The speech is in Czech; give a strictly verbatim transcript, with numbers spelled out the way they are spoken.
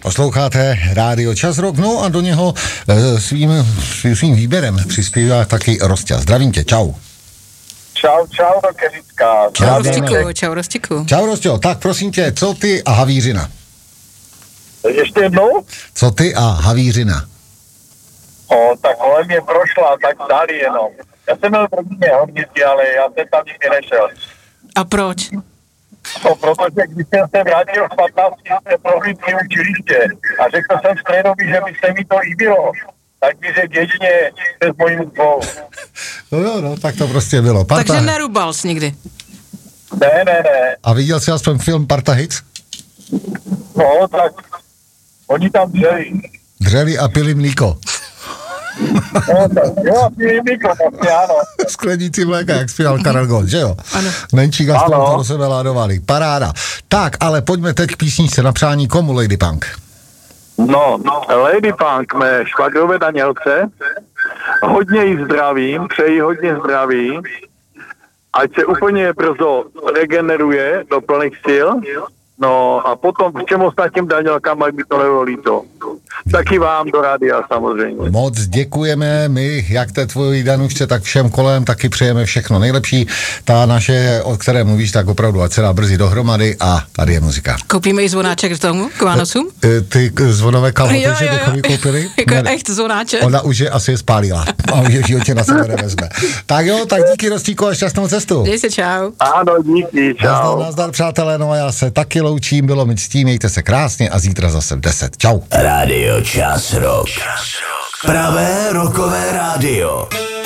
Posloucháte Rádio Čas Rock, no a do něho e, svým, svým výběrem přispívá taky Rostia. Zdravím tě, čau. Čau, čau, Rokeřická. Čau, Rostiku, čau, Rostiku. Čau, Rostio, tak prosím tě, co ty a Havířina? Ještě jednou? Co ty a Havířina? O, tak kolem mě prošla, tak dali jenom. Já jsem měl první hodnici, ale já jsem tam nikdy nešel. A proč? No, protože když jsem se vrátil v patnácti se prohlídky učiliště a řekl jsem Strejnovi, že by se mi to líbilo, tak mi řekl jedině se s mojím dvou. No jo, no, tak to prostě bylo. Parta... Takže nerubal jsi nikdy? Ne, ne, ne. A viděl jsi aspoň film Parta Hits? No, tak oni tam dřeli. Dřeli a pili mlíko. No, tak, jo, a pili mlíko, vlastně, ano. Sklenici mléka, jak zpíval Karel Gott, že jo? Ano. Menší Gazprom to do sebe ládovali. Paráda. Tak, ale pojďme teď k písničce na přání komu, Lady Punk? No, Lady Punk, mé švagrové Danělce, hodně jí zdravím, přeji hodně zdraví, ať se úplně brzo regeneruje do plných sil, no a potom k čemu snad těm Danělkám, jak by to nebylo líto. Taky vám do rádia samozřejmě. Moc děkujeme, my, jak té tvojí Danušce, tak všem kolem, taky přejeme všechno nejlepší. Ta naše, o které mluvíš, tak opravdu ať se dá brzy dohromady a tady je muzika. Koupíme i zvonáček k tomu, k Vánocům? Ty, ty zvonové kalhoty, že bychom ji koupili? Jako echt zvonáček. Ona už je asi je spálila a už je v životě na sebe nevezme. Tak jo, tak díky Rostíku a šťastnou cestu. Dej se, čau. Ano, díky, čau. Nazdar, nazdar, přátelé, no a já se taky loučím, bylo mi ctí, mějte se krásně a zítra zase v deset. Čau. Rádio Čas Rock. Pravé rockové rádio.